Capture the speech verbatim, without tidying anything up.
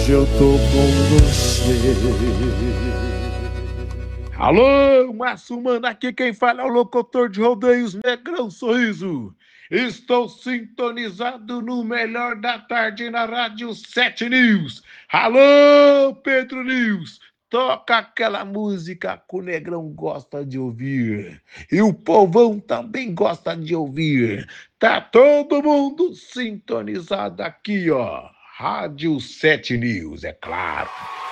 Eu tô com você. Alô, Márcio Mano, aqui quem fala é o locutor de rodeios Negrão Sorriso. Estou sintonizado no melhor da tarde na Rádio sete News. Alô, Pedro News, toca aquela música que o Negrão gosta de ouvir. E o povão também gosta de ouvir. Tá todo mundo sintonizado aqui, ó. Rádio sete News, é claro.